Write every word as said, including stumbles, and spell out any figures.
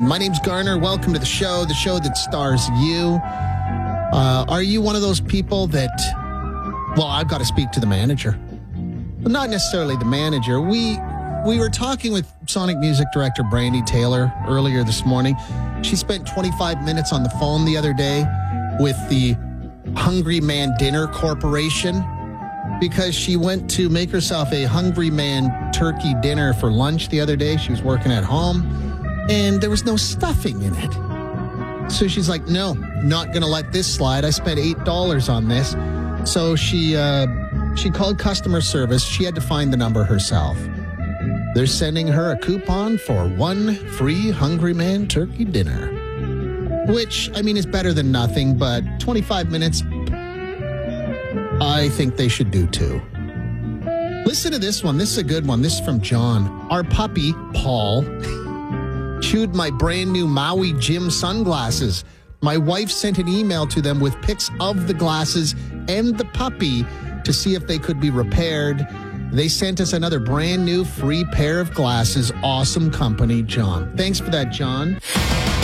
My name's Garner. Welcome to the show, the show that stars you. Uh, are you one of those people that, well, I've got to speak to the manager. Well, not necessarily the manager. We we were talking with Sonic Music Director Brandy Taylor earlier this morning. She spent twenty-five minutes on the phone the other day with the Hungry Man Dinner Corporation because she went to make herself a Hungry Man turkey dinner for lunch the other day. She was working at home, and there was no stuffing in it. So she's like, no, not going to let this slide. I spent eight dollars on this. So she uh, she called customer service. She had to find the number herself. They're sending her a coupon for one free Hungry Man turkey dinner, which, I mean, is better than nothing, but twenty-five minutes, I think they should do too. Listen to this one. This is a good one. This is from John. Our puppy, Paul, chewed my brand new Maui Jim sunglasses. My wife sent an email to them with pics of the glasses and the puppy to see if they could be repaired. They sent us another brand new free pair of glasses. Awesome company, John. Thanks for that, John.